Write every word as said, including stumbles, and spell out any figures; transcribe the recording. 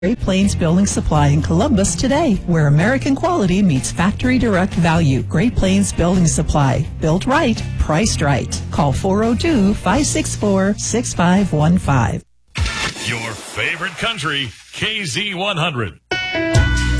Great Plains Building Supply in Columbus today, where American quality meets factory direct value. Great Plains Building Supply. Built right, priced right. Call four oh two, five six four, six five one five. Your favorite country, K Z one hundred.